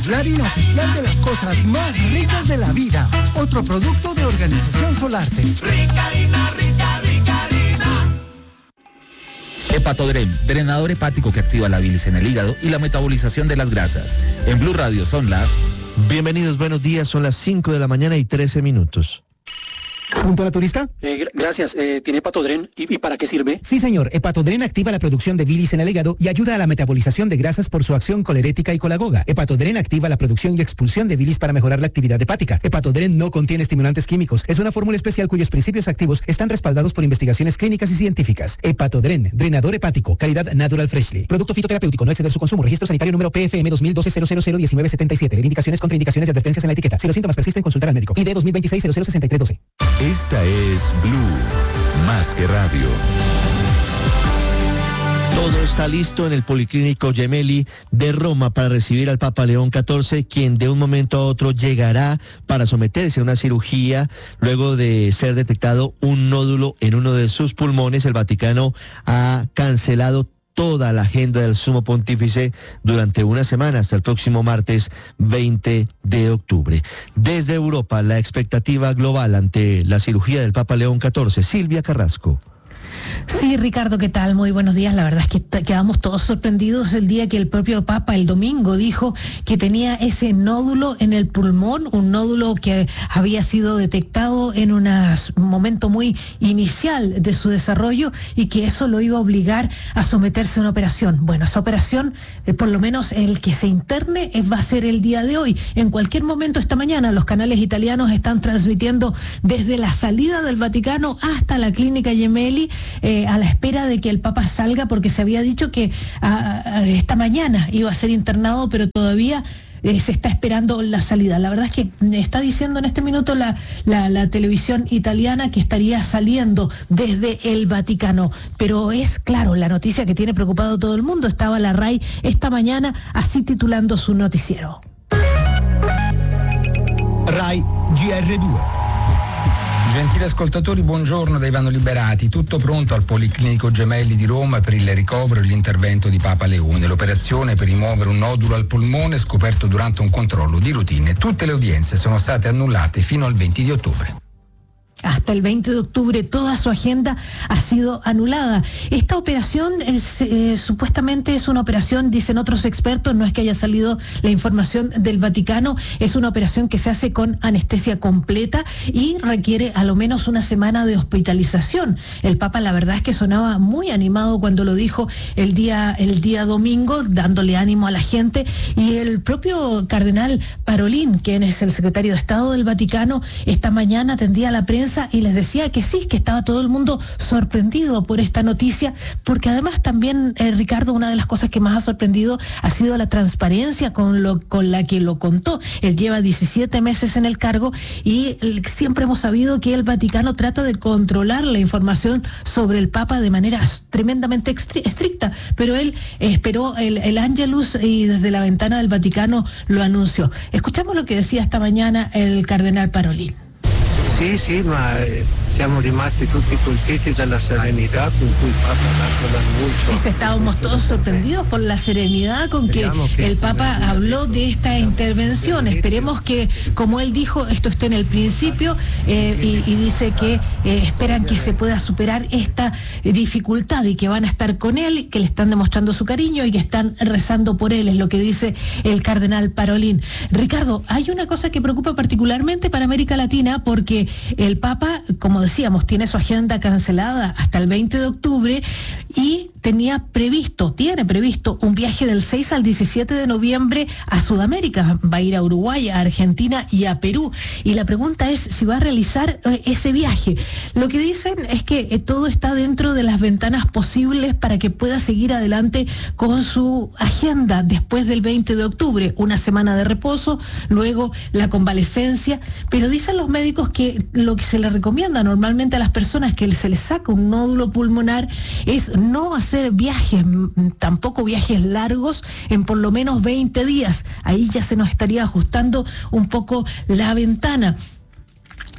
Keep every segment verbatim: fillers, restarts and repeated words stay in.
la harina oficial de las cosas más ricas de la vida. Otro producto de Organización Solarte. Rica harina, rica, rica harina. Hepatodren, drenador hepático que activa la bilis en el hígado y la metabolización de las grasas. En Blue Radio son las... Bienvenidos, buenos días, son las cinco de la mañana y trece minutos. ¿Punto naturista? Eh, gracias. Eh, ¿Tiene Hepatodren? ¿Y, ¿Y para qué sirve? Sí, señor. Hepatodren activa la producción de bilis en el hígado y ayuda a la metabolización de grasas por su acción colerética y colagoga. Hepatodren activa la producción y expulsión de bilis para mejorar la actividad hepática. Hepatodren no contiene estimulantes químicos. Es una fórmula especial cuyos principios activos están respaldados por investigaciones clínicas y científicas. Hepatodren, drenador hepático, calidad Natural Freshly. Producto fitoterapéutico, no exceder su consumo. Registro sanitario número P F M dos mil doce cero cero cero diecinueve setenta y siete. Leer indicaciones, contraindicaciones y advertencias en la etiqueta. Si los síntomas persisten, consultar al médico. I D dos mil veintiséis cero cero sesenta y tres doce. Esta es Blue, más que radio. Todo está listo en el Policlínico Gemelli de Roma para recibir al Papa León catorce, quien de un momento a otro llegará para someterse a una cirugía luego de ser detectado un nódulo en uno de sus pulmones. El Vaticano ha cancelado toda la agenda del Sumo Pontífice durante una semana hasta el próximo martes veinte de octubre. Desde Europa, la expectativa global ante la cirugía del Papa León catorce. Silvia Carrasco. Sí, Ricardo, ¿qué tal? Muy buenos días. La verdad es que t- quedamos todos sorprendidos el día que el propio Papa el domingo dijo que tenía ese nódulo en el pulmón, un nódulo que había sido detectado en un momento muy inicial de su desarrollo y que eso lo iba a obligar a someterse a una operación. Bueno, esa operación, eh, por lo menos el que se interne, eh, va a ser el día de hoy. En cualquier momento esta mañana los canales italianos están transmitiendo desde la salida del Vaticano hasta la clínica Gemelli, Eh, a la espera de que el Papa salga, porque se había dicho que a, a, esta mañana iba a ser internado, pero todavía eh, se está esperando la salida. La verdad es que está diciendo en este minuto la, la, la televisión italiana que estaría saliendo desde el Vaticano, pero es claro, la noticia que tiene preocupado todo el mundo. Estaba la RAI esta mañana así titulando su noticiero. RAI G R due. Gentili ascoltatori, buongiorno da Ivano Liberati. Tutto pronto al Policlinico Gemelli di Roma per il ricovero e l'intervento di Papa Leone. L'operazione per rimuovere un nodulo al polmone scoperto durante un controllo di routine. Tutte le udienze sono state annullate fino al veinte di ottobre. Hasta el veinte de octubre toda su agenda ha sido anulada. Esta operación es, eh, supuestamente es una operación, dicen otros expertos, no es que haya salido la información del Vaticano, es una operación que se hace con anestesia completa y requiere a lo menos una semana de hospitalización. El Papa la verdad es que sonaba muy animado cuando lo dijo el día, el día domingo, dándole ánimo a la gente, y el propio cardenal Parolin, quien es el secretario de Estado del Vaticano, esta mañana atendía a la prensa y les decía que sí, que estaba todo el mundo sorprendido por esta noticia, porque además también, eh, Ricardo, una de las cosas que más ha sorprendido ha sido la transparencia con, lo, con la que lo contó. Él lleva diecisiete meses en el cargo y eh, siempre hemos sabido que el Vaticano trata de controlar la información sobre el Papa de manera tremendamente estricta, pero él eh, esperó el, el Angelus y desde la ventana del Vaticano lo anunció. Escuchamos lo que decía esta mañana el cardenal Parolin. Sì, sì, ma eh, siamo rimasti tutti colpiti dalla serenità con cui il Papa ha dato l'annuncio. Dice, estábamos todos sorprendidos por la serenidad con que el Papa habló de esta intervención. Esperemos que, como él dijo, esto esté en el principio eh, y, y dice que eh, esperan que se pueda superar esta dificultad y que van a estar con él, que le están demostrando su cariño y que están rezando por él, es lo que dice el cardenal Parolin. Ricardo, hay una cosa que preocupa particularmente para América Latina, porque el Papa, como decíamos, tiene su agenda cancelada hasta el veinte de octubre y tenía previsto, tiene previsto un viaje del seis al diecisiete de noviembre a Sudamérica. Va a ir a Uruguay, a Argentina y a Perú. Y la pregunta es si va a realizar eh, ese viaje. Lo que dicen es que eh, todo está dentro de las ventanas posibles para que pueda seguir adelante con su agenda después del veinte de octubre. Una semana de reposo, luego la convalecencia. Pero dicen los médicos que lo que se le recomienda normalmente a las personas que se les saca un nódulo pulmonar es no hacer viajes, tampoco viajes largos en por lo menos veinte días. Ahí ya se nos estaría ajustando un poco la ventana.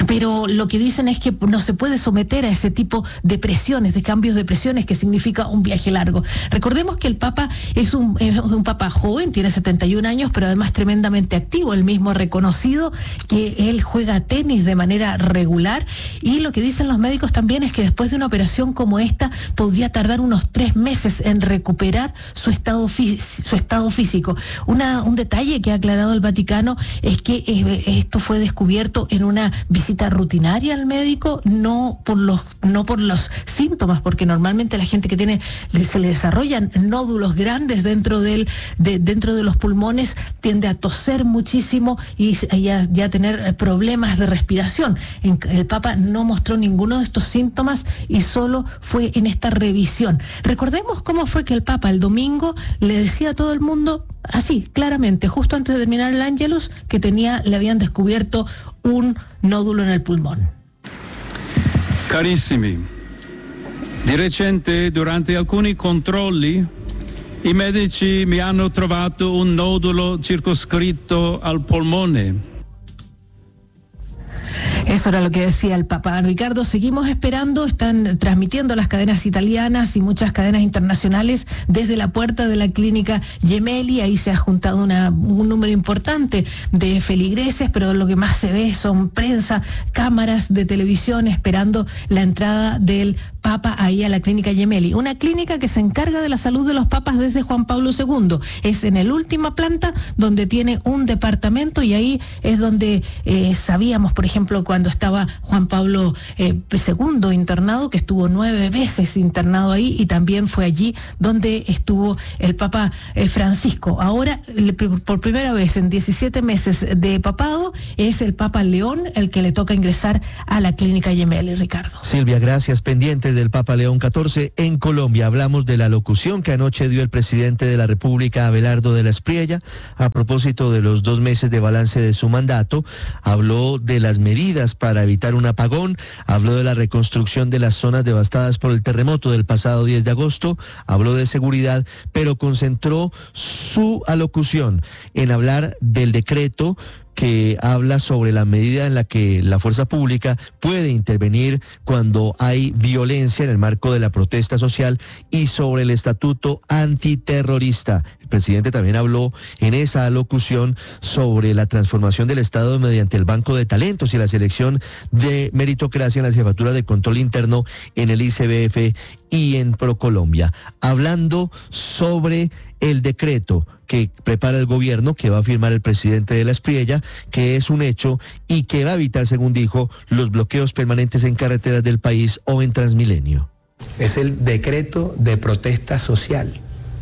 pero lo que dicen es que no se puede someter a ese tipo de presiones, de cambios de presiones, que significa un viaje largo. Recordemos que el Papa es un, es un Papa joven, tiene setenta y un años, pero además tremendamente activo. Él mismo ha reconocido que él juega tenis de manera regular, y lo que dicen los médicos también es que después de una operación como esta podría tardar unos tres meses en recuperar su estado, fí- su estado físico. Una, un detalle que ha aclarado el Vaticano es que eh, esto fue descubierto en una visita rutinaria al médico, no por los no por los síntomas, porque normalmente la gente que tiene se le desarrollan nódulos grandes dentro del de, dentro de los pulmones tiende a toser muchísimo y ya, ya tener problemas de respiración. El Papa no mostró ninguno de estos síntomas y solo fue en esta revisión. Recordemos cómo fue que el Papa el domingo le decía a todo el mundo así, claramente, justo antes de terminar el Ángelus, que tenía, le habían descubierto un nódulo en el pulmón. Carissimi, di recente durante alcuni controlli i medici mi hanno trovato un nodulo circoscritto al polmone. Eso era lo que decía el Papa. Ricardo, seguimos esperando, están transmitiendo las cadenas italianas y muchas cadenas internacionales desde la puerta de la clínica Gemelli. Ahí se ha juntado una, un número importante de feligreses, pero lo que más se ve son prensa, cámaras de televisión esperando la entrada del Papa ahí a la clínica Gemelli, una clínica que se encarga de la salud de los papas desde Juan Pablo segundo. Es en la última planta donde tiene un departamento, y ahí es donde eh, sabíamos, por ejemplo, cuando estaba Juan Pablo eh, segundo internado, que estuvo nueve veces internado ahí, y también fue allí donde estuvo el Papa eh, Francisco. Ahora, le, por primera vez en diecisiete meses de papado, es el Papa León el que le toca ingresar a la clínica Gemelli, Ricardo. Silvia, gracias. Pendientes del Papa León catorce en Colombia, hablamos de la locución que anoche dio el presidente de la República, Abelardo de la Espriella, a propósito de los dos meses de balance de su mandato. Habló de las medidas para evitar un apagón, habló de la reconstrucción de las zonas devastadas por el terremoto del pasado diez de agosto, habló de seguridad, pero concentró su alocución en hablar del decreto que habla sobre la medida en la que la fuerza pública puede intervenir cuando hay violencia en el marco de la protesta social, y sobre el estatuto antiterrorista. El presidente también habló en esa alocución sobre la transformación del Estado mediante el Banco de Talentos y la selección de meritocracia en la Jefatura de Control Interno, en el I C B F y en ProColombia. Hablando sobre el decreto que prepara el gobierno, que va a firmar el presidente de la Espriella, que es un hecho y que va a evitar, según dijo, los bloqueos permanentes en carreteras del país o en Transmilenio. Es el decreto de protesta social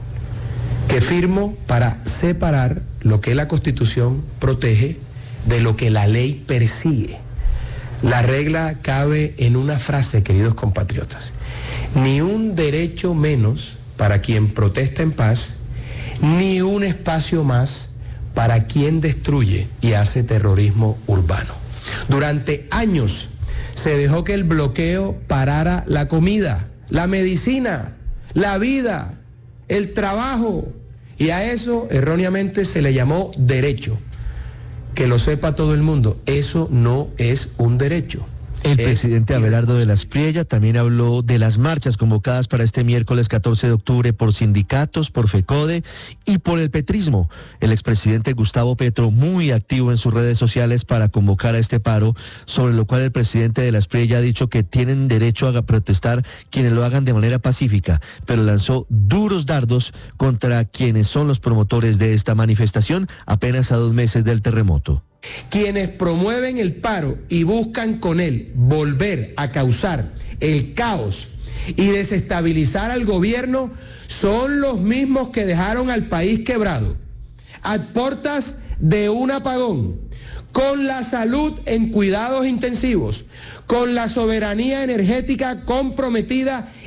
que firmo para separar lo que la Constitución protege de lo que la ley persigue. La regla cabe en una frase, queridos compatriotas: ni un derecho menos para quien protesta en paz, ni un espacio más para quien destruye y hace terrorismo urbano. Durante años se dejó que el bloqueo parara la comida, la medicina, la vida, el trabajo, y a eso erróneamente se le llamó derecho. Que lo sepa todo el mundo, eso no es un derecho. El presidente Abelardo de la Espriella también habló de las marchas convocadas para este miércoles catorce de octubre por sindicatos, por FECODE y por el petrismo. El expresidente Gustavo Petro, muy activo en sus redes sociales para convocar a este paro, sobre lo cual el presidente de la Espriella ha dicho que tienen derecho a protestar quienes lo hagan de manera pacífica, pero lanzó duros dardos contra quienes son los promotores de esta manifestación apenas a dos meses del terremoto. Quienes promueven el paro y buscan con él volver a causar el caos y desestabilizar al gobierno son los mismos que dejaron al país quebrado, a puertas de un apagón, con la salud en cuidados intensivos, con la soberanía energética comprometida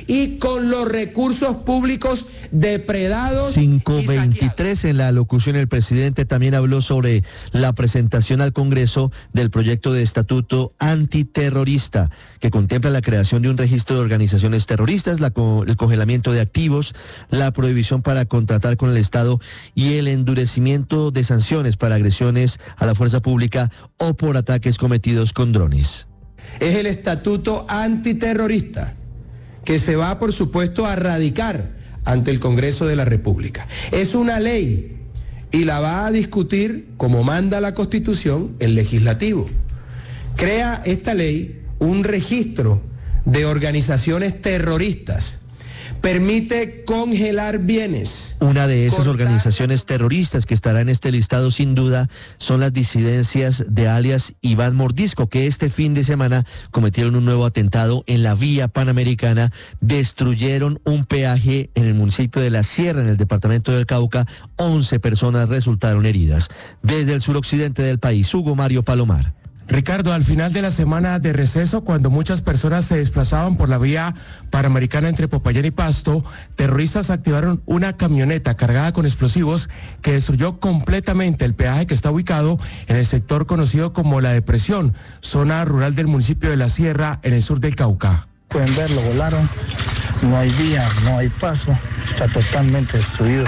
y con los recursos públicos depredados. cinco veintitrés en la locución el presidente también habló sobre la presentación al Congreso del proyecto de estatuto antiterrorista que contempla la creación de un registro de organizaciones terroristas, la, el congelamiento de activos, la prohibición para contratar con el Estado y el endurecimiento de sanciones para agresiones a la fuerza pública o por ataques cometidos con drones. Es el estatuto antiterrorista que se va, por supuesto, a radicar ante el Congreso de la República. Es una ley y la va a discutir, como manda la Constitución, el Legislativo. Crea esta ley un registro de organizaciones terroristas. Permite congelar bienes. Una de esas organizaciones terroristas que estará en este listado sin duda son las disidencias de alias Iván Mordisco, que este fin de semana cometieron un nuevo atentado en la vía panamericana, destruyeron un peaje en el municipio de La Sierra, en el departamento del Cauca, once personas resultaron heridas. Desde el suroccidente del país, Hugo Mario Palomar. Ricardo, al final de la semana de receso, cuando muchas personas se desplazaban por la vía panamericana entre Popayán y Pasto, terroristas activaron una camioneta cargada con explosivos que destruyó completamente el peaje que está ubicado en el sector conocido como La Depresión, zona rural del municipio de La Sierra, en el sur del Cauca. Pueden verlo, volaron, no hay vía, no hay paso, está totalmente destruido.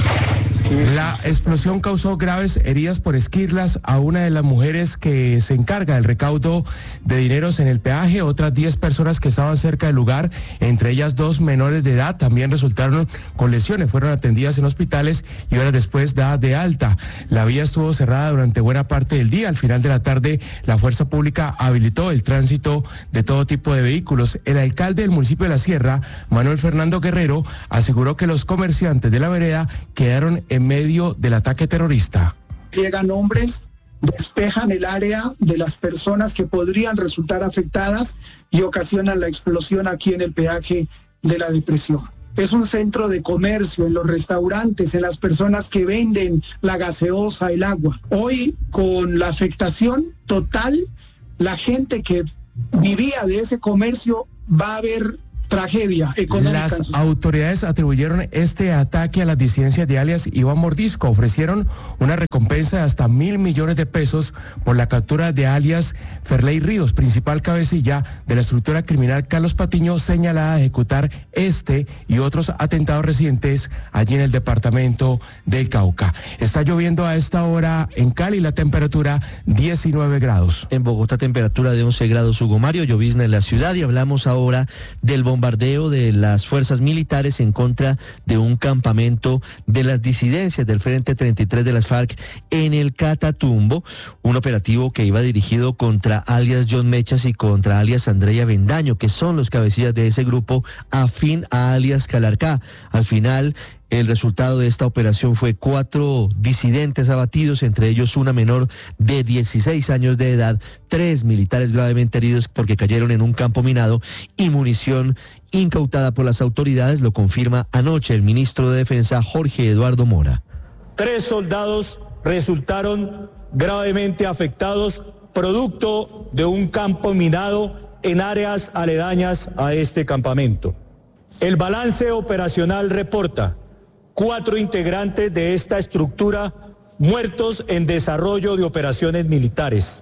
La explosión causó graves heridas por esquirlas a una de las mujeres que se encarga del recaudo de dineros en el peaje. Otras diez personas que estaban cerca del lugar, entre ellas dos menores de edad, también resultaron con lesiones. Fueron atendidas en hospitales y horas después dadas de alta. La vía estuvo cerrada durante buena parte del día. Al final de la tarde, la fuerza pública habilitó el tránsito de todo tipo de vehículos. El alcalde del municipio de La Sierra, Manuel Fernando Guerrero, aseguró que los comerciantes de la vereda quedaron en en medio del ataque terrorista. Llegan hombres, despejan el área de las personas que podrían resultar afectadas y ocasionan la explosión aquí en el peaje de La Depresión. Es un centro de comercio, en los restaurantes, en las personas que venden la gaseosa, el agua. Hoy, con la afectación total, la gente que vivía de ese comercio va a ver tragedia económica. Las autoridades atribuyeron este ataque a las disidencias de alias Iván Mordisco. Ofrecieron una recompensa de hasta mil millones de pesos por la captura de alias Ferley Ríos, principal cabecilla de la estructura criminal Carlos Patiño, señalada de ejecutar este y otros atentados recientes allí en el departamento del Cauca. Está lloviendo a esta hora en Cali, la temperatura diecinueve grados. En Bogotá, temperatura de once grados, Hugo Mario, llovizna en la ciudad, y hablamos ahora del bombardeo bombardeo de las fuerzas militares en contra de un campamento de las disidencias del Frente treinta y tres de las FARC en el Catatumbo, un operativo que iba dirigido contra alias John Mechas y contra alias Andrea Bendaño, que son los cabecillas de ese grupo afín a alias Calarcá. Al final, el resultado de esta operación fue cuatro disidentes abatidos, entre ellos una menor de dieciséis años de edad, tres militares gravemente heridos porque cayeron en un campo minado y munición incautada por las autoridades, lo confirma anoche el ministro de Defensa, Jorge Eduardo Mora. Tres soldados resultaron gravemente afectados producto de un campo minado en áreas aledañas a este campamento. El balance operacional reporta cuatro integrantes de esta estructura muertos en desarrollo de operaciones militares,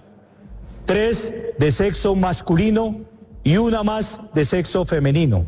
tres de sexo masculino y una más de sexo femenino.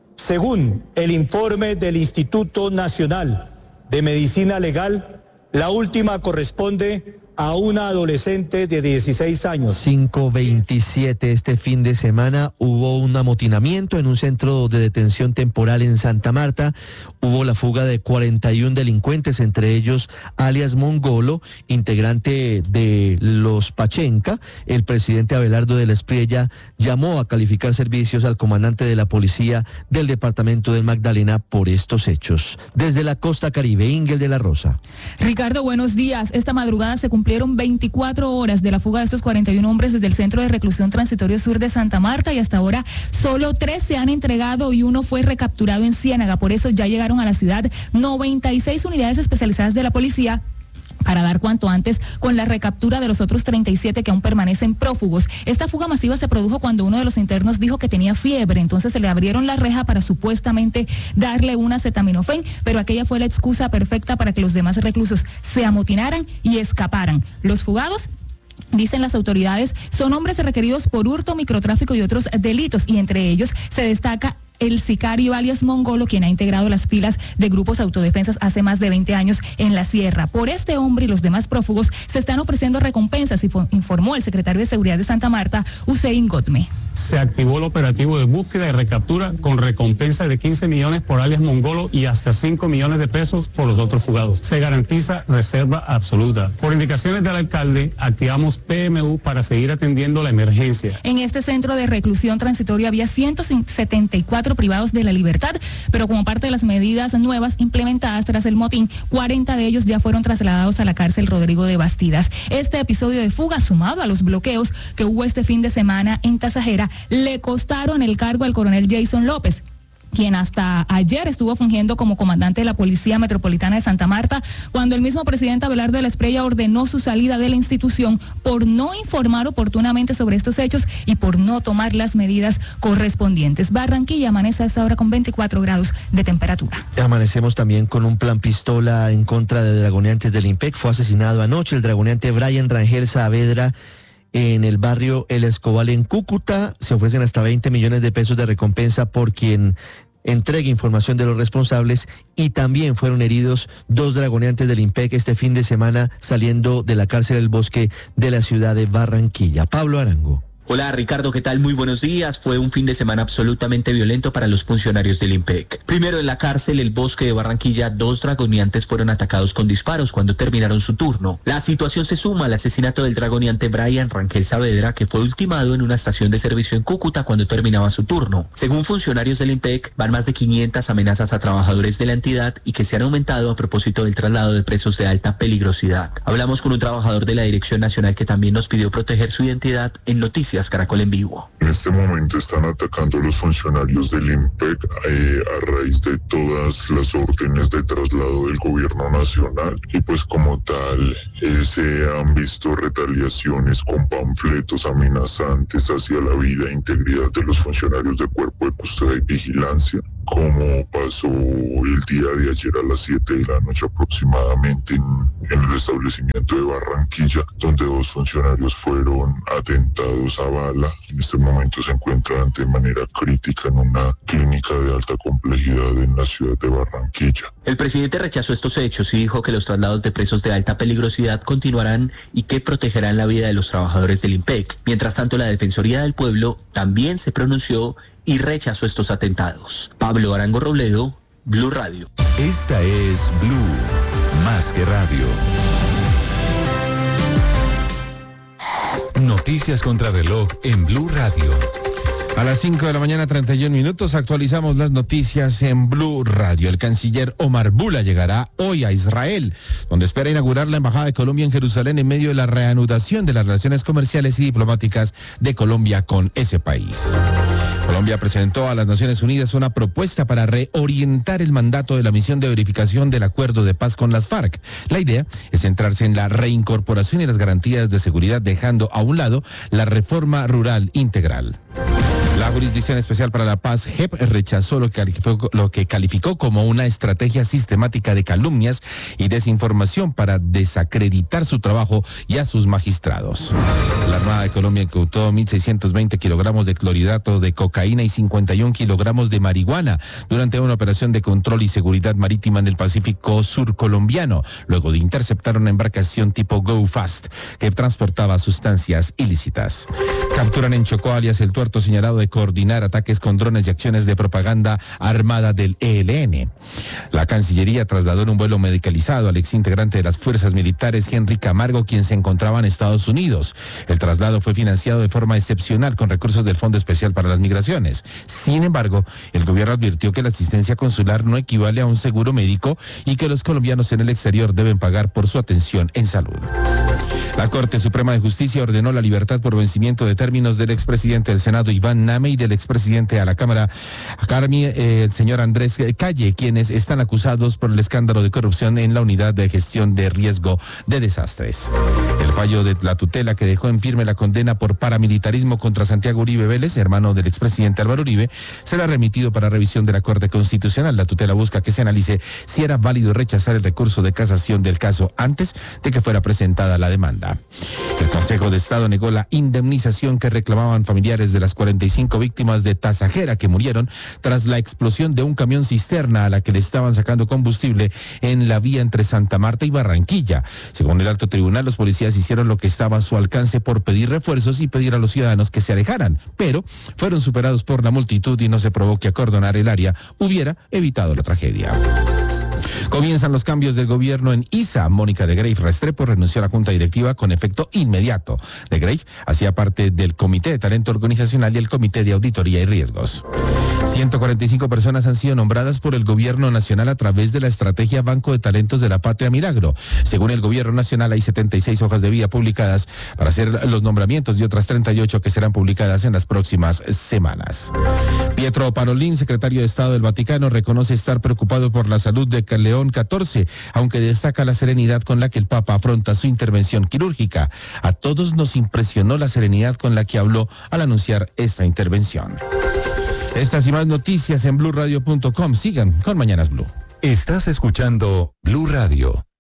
Según el informe del Instituto Nacional de Medicina Legal, la última corresponde a una adolescente de dieciséis años. cinco veintisiete este fin de semana hubo un amotinamiento en un centro de detención temporal en Santa Marta. Hubo la fuga de cuarenta y uno delincuentes, entre ellos alias Mongolo, integrante de los Pachenca. El presidente Abelardo de la Espriella llamó a calificar servicios al comandante de la policía del departamento del Magdalena por estos hechos. Desde la costa caribe, Ingel de la Rosa. Ricardo, buenos días. Esta madrugada se cumplieron veinticuatro horas de la fuga de estos cuarenta y uno hombres desde el Centro de Reclusión Transitorio Sur de Santa Marta, y hasta ahora solo tres se han entregado y uno fue recapturado en Ciénaga. Por eso ya llegaron a la ciudad noventa y seis unidades especializadas de la policía para dar cuanto antes con la recaptura de los otros treinta y siete que aún permanecen prófugos. Esta fuga masiva se produjo cuando uno de los internos dijo que tenía fiebre, entonces se le abrieron la reja para supuestamente darle un acetaminofén, pero aquella fue la excusa perfecta para que los demás reclusos se amotinaran y escaparan. Los fugados, dicen las autoridades, son hombres requeridos por hurto, microtráfico y otros delitos, y entre ellos se destaca el sicario alias Mongolo, quien ha integrado las filas de grupos autodefensas hace más de veinte años en la sierra. Por este hombre y los demás prófugos se están ofreciendo recompensas, informó el secretario de Seguridad de Santa Marta, Hussein Godme. Se activó el operativo de búsqueda y recaptura con recompensa de quince millones por alias Mongolo y hasta cinco millones de pesos por los otros fugados. Se garantiza reserva absoluta. Por indicaciones del alcalde, activamos P M U para seguir atendiendo la emergencia. En este centro de reclusión transitoria había ciento setenta y cuatro privados de la libertad, pero como parte de las medidas nuevas implementadas tras el motín, cuarenta de ellos ya fueron trasladados a la cárcel Rodrigo de Bastidas. Este episodio de fuga, sumado a los bloqueos que hubo este fin de semana en Tasajera, le costaron el cargo al coronel Jason López, quien hasta ayer estuvo fungiendo como comandante de la Policía Metropolitana de Santa Marta, cuando el mismo presidente Abelardo de la Espriella ordenó su salida de la institución por no informar oportunamente sobre estos hechos y por no tomar las medidas correspondientes. Barranquilla amanece a esta hora con veinticuatro grados de temperatura. Amanecemos también con un plan pistola en contra de dragoneantes del IMPEC. Fue asesinado anoche el dragoneante Brian Rangel Saavedra en el barrio El Escobal en Cúcuta. Se ofrecen hasta veinte millones de pesos de recompensa por quien entregue información de los responsables, y también fueron heridos dos dragoneantes del IMPEC este fin de semana saliendo de la cárcel del Bosque de la ciudad de Barranquilla. Pablo Arango. Hola Ricardo, ¿qué tal? Muy buenos días. Fue un fin de semana absolutamente violento para los funcionarios del IMPEC. Primero, en la cárcel El Bosque de Barranquilla, dos dragoneantes fueron atacados con disparos cuando terminaron su turno. La situación se suma al asesinato del dragoneante Brian Rangel Saavedra, que fue ultimado en una estación de servicio en Cúcuta cuando terminaba su turno. Según funcionarios del IMPEC, van más de quinientas amenazas a trabajadores de la entidad y que se han aumentado a propósito del traslado de presos de alta peligrosidad. Hablamos con un trabajador de la Dirección Nacional que también nos pidió proteger su identidad en Noticias Caracol en Vivo. En este momento están atacando a los funcionarios del IMPEC eh, a raíz de todas las órdenes de traslado del gobierno nacional, y pues como tal eh, se han visto retaliaciones con panfletos amenazantes hacia la vida e integridad de los funcionarios de Cuerpo de Custodia y Vigilancia, como pasó el día de ayer a las siete de la noche aproximadamente en, en el establecimiento de Barranquilla, donde dos funcionarios fueron atentados a bala. En este momento se encuentran de manera crítica en una clínica de alta complejidad en la ciudad de Barranquilla. El presidente rechazó estos hechos y dijo que los traslados de presos de alta peligrosidad continuarán y que protegerán la vida de los trabajadores del IMPEC. Mientras tanto, la Defensoría del Pueblo también se pronunció y rechazó estos atentados. Pablo Arango Robledo, Blue Radio. Esta es Blue, más que radio. Noticias contra reloj en Blue Radio. A las cinco de la mañana, treinta y un minutos, actualizamos las noticias en Blue Radio. El canciller Omar Bula llegará hoy a Israel, donde espera inaugurar la Embajada de Colombia en Jerusalén en medio de la reanudación de las relaciones comerciales y diplomáticas de Colombia con ese país. Colombia presentó a las Naciones Unidas una propuesta para reorientar el mandato de la misión de verificación del acuerdo de paz con las FARC. La idea es centrarse en la reincorporación y las garantías de seguridad, dejando a un lado la reforma rural integral. La Jurisdicción Especial para la Paz, J E P, rechazó lo que, calificó, lo que calificó como una estrategia sistemática de calumnias y desinformación para desacreditar su trabajo y a sus magistrados. La Armada de Colombia incautó mil seiscientos veinte kilogramos de clorhidrato de cocaína y cincuenta y un kilogramos de marihuana durante una operación de control y seguridad marítima en el Pacífico sur colombiano, luego de interceptar una embarcación tipo Go Fast que transportaba sustancias ilícitas. Capturan en Chocó alias El Tuerto, señalado de coordinar ataques con drones y acciones de propaganda armada del E L N. La Cancillería trasladó en un vuelo medicalizado al exintegrante de las fuerzas militares Henry Camargo, quien se encontraba en Estados Unidos. El traslado fue financiado de forma excepcional con recursos del Fondo Especial para las Migraciones. Sin embargo, el gobierno advirtió que la asistencia consular no equivale a un seguro médico y que los colombianos en el exterior deben pagar por su atención en salud. La Corte Suprema de Justicia ordenó la libertad por vencimiento de términos del expresidente del Senado, Iván Name, y del expresidente a la Cámara, Carmi, eh, el señor Andrés Calle, quienes están acusados por el escándalo de corrupción en la unidad de gestión de riesgo de desastres. El fallo de la tutela que dejó en firme la condena por paramilitarismo contra Santiago Uribe Vélez, hermano del expresidente Álvaro Uribe, será remitido para revisión de la Corte Constitucional. La tutela busca que se analice si era válido rechazar el recurso de casación del caso antes de que fuera presentada la demanda. El Consejo de Estado negó la indemnización que reclamaban familiares de las cuarenta y cinco víctimas de Tasajera que murieron tras la explosión de un camión cisterna a la que le estaban sacando combustible en la vía entre Santa Marta y Barranquilla. Según el alto tribunal, los policías hicieron lo que estaba a su alcance por pedir refuerzos y pedir a los ciudadanos que se alejaran, pero fueron superados por la multitud y no se probó que acordonar el área hubiera evitado la tragedia. Comienzan los cambios del gobierno en I S A. Mónica de Greiff Restrepo renunció a la junta directiva con efecto inmediato. De Greiff hacía parte del Comité de Talento Organizacional y el Comité de Auditoría y Riesgos. ciento cuarenta y cinco personas han sido nombradas por el gobierno nacional a través de la estrategia Banco de Talentos de la Patria Milagro. Según el gobierno nacional, hay setenta y seis hojas de vida publicadas para hacer los nombramientos y otras treinta y ocho que serán publicadas en las próximas semanas. Pietro Parolin, secretario de Estado del Vaticano, reconoce estar preocupado por la salud de León catorce, aunque destaca la serenidad con la que el Papa afronta su intervención quirúrgica. A todos nos impresionó la serenidad con la que habló al anunciar esta intervención. Estas y más noticias en blue radio punto com. Sigan con Mañanas Blue. Estás escuchando Blue Radio.